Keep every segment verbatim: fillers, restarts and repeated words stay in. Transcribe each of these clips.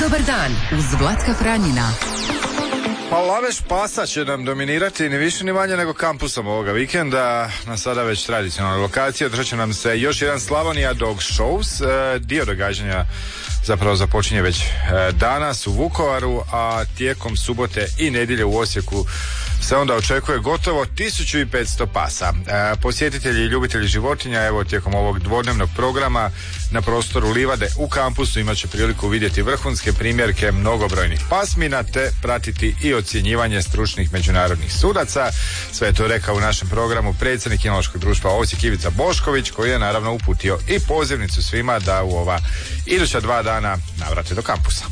Dobar dan uz Vlatka Franjina. Pa lavež pasa će nam dominirati ni više ni manje nego kampusom ovoga vikenda na sada već tradicionalnoj lokaciji. Održat će nam se još jedan Slavonija Dog Shows. Dio događanja zapravo započinje već danas u Vukovaru, a tijekom subote i nedjelje u Osijeku se onda očekuje gotovo tisuću petsto pasa. E, posjetitelji i ljubitelji životinja, evo tijekom ovog dvodnevnog programa na prostoru Livade u kampusu imat će priliku vidjeti vrhunske primjerke mnogobrojnih pasmina te pratiti i ocjenjivanje stručnih međunarodnih sudaca. Sve je to rekao u našem programu predsjednik Kinološkog društva Osijek Ivica Bošković, koji je naravno uputio i pozivnicu svima da u ova iduća dva dana navrate do kampusa.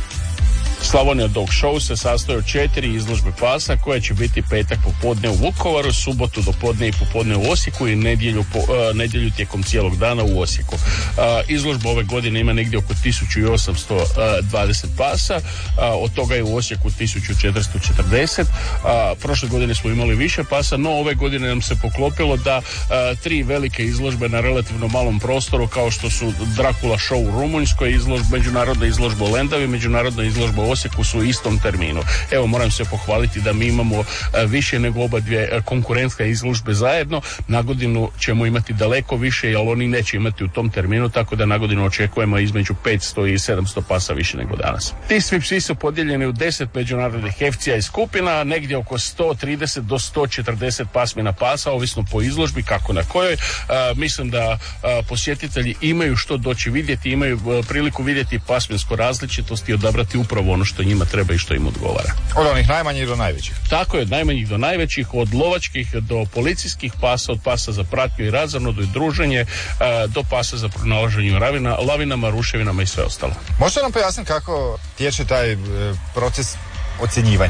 Slavonija Dog Show se sastoji od četiri izložbe pasa koje će biti petak popodne u Vukovaru, subotu do podne i popodne u Osijeku i nedjelju, po, uh, nedjelju tijekom cijelog dana u Osijeku. Uh, izložba ove godine ima negdje oko tisuću osamsto dvadeset pasa, uh, od toga je u Osijeku tisuću četiristo četrdeset. Uh, prošle godine smo imali više pasa, no ove godine nam se poklopilo da uh, tri velike izložbe na relativno malom prostoru, kao što su Dracula Show u Rumunjskoj, izložba, međunarodna izložba u Lendavi, međunarodna izložba u Osijeku su u istom terminu. Evo, moram se pohvaliti da mi imamo više nego oba dvije konkurentske izložbe zajedno. Na godinu ćemo imati daleko više, ali oni neće imati u tom terminu, tako da na godinu očekujemo između petsto i sedamsto pasa više nego danas. Ti svi psi su podijeljeni u deset međunarodnih hefcija i skupina, negdje oko sto trideset do sto četrdeset pasmina pasa, ovisno po izložbi kako na kojoj. Uh, mislim da uh, posjetitelji imaju što doći vidjeti, imaju uh, priliku vidjeti pasminsku različitost i odabrati upravo ono što njima treba i što im odgovara. Od onih najmanjih do najvećih. Tako je, od najmanjih do najvećih, od lovačkih do policijskih pasa, od pasa za pratnju i razonode i druženje, do pasa za pronalaženje ravina, lavinama, ruševinama i sve ostalo. Možete nam pojasniti kako tječe taj e, proces ocjenjivanja?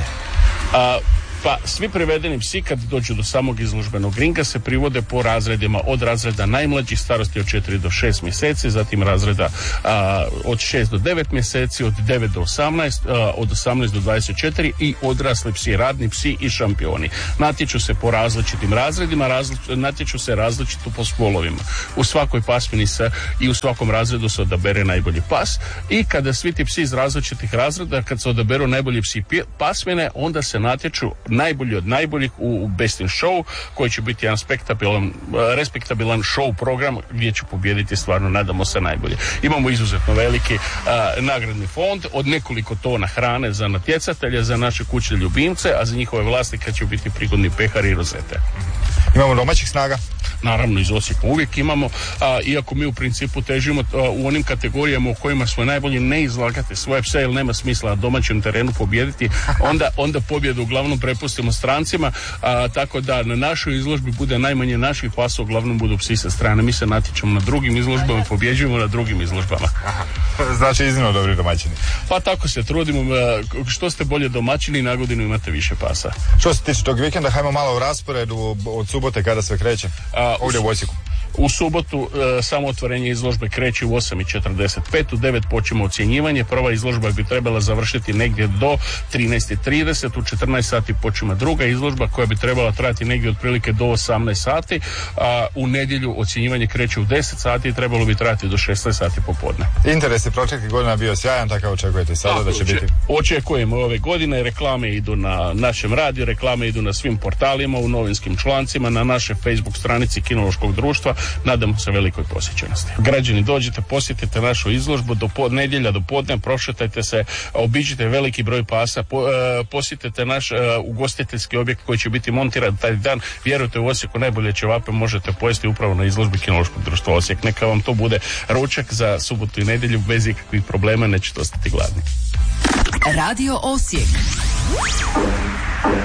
A, Pa, svi privedeni psi kad dođu do samog izložbenog ringa se privode po razredima, od razreda najmlađih starosti od četiri do šest mjeseci, zatim razreda a, od šest do devet mjeseci, od devet do osamnaest, a, od osamnaest do dvadeset četiri i odrasli psi, radni psi i šampioni. Natječu se po različitim razredima, različ, natječu se različito po spolovima. U svakoj pasmini se i u svakom razredu se odabere najbolji pas i kada svi ti psi iz različitih razreda, kad se odaberu najbolji psi pasmine, onda se natječu najbolji od najboljih u Best in Show, koji će biti jedan spektabilan, respektabilan show program gdje će pobijediti stvarno, nadamo se, najbolje. Imamo izuzetno veliki uh, nagradni fond od nekoliko tona hrane za natjecatelje, za naše kućne ljubimce, a za njihove vlasnike će biti prigodni pehari i rozete. Imamo domaćih snaga? Naravno, iz Osijeka uvijek imamo, a, iako mi u principu težimo a, u onim kategorijama u kojima smo najbolji ne izlagati svoje pse, jer nema smisla na domaćem terenu pobijediti, onda, onda pobjedu uglavnom prepustimo strancima, a, tako da na našoj izložbi bude najmanje naših pasa, uglavnom budu psi sa strane. Mi se natječemo na drugim izložbama, pobjeđujemo na drugim izložbama. Aha. Znači iznimno dobri domaćini. Pa tako se trudimo, a, što ste bolje domaćini, na godinu imate više pasa. Što se tiče tog vikenda, hajmo malo u rasporedu od subote kada sve kreće. A, ovdje u Osijeku. U subotu e, samo otvorenje izložbe kreće u osam i četrdeset pet, u devet počinje ocjenjivanje. Prva izložba bi trebala završiti negdje do trinaest i trideset, u četrnaest sati počinje druga izložba koja bi trebala trajati negdje otprilike do osamnaest sati, a u nedjelju ocjenjivanje kreće u deset sati i trebalo bi trajati do šesnaest sati popodne. Interes je proteklih godina bio sjajan, takav očekujete sada da će oče, biti? Očekujemo ove godine, reklame idu na našem radiju, reklame idu na svim portalima, u novinskim člancima, na našoj Facebook stranici Kinološkog društva. Nadamo se velikoj posjećenosti. Građani, dođite, posjetite našu izložbu do pod, nedjelja do podne, prošetajte se, obiđite veliki broj pasa, po, e, posjetite naš e, ugostiteljski objekt koji će biti montiran taj dan. Vjerujte, u Osijeku najbolje ćevape možete pojesti upravo na izložbi Kinološkog društva Osijek. Neka vam to bude ručak za subotu i nedjelju bez ikakvih problema, nećete ostati gladni. Radio Osijek.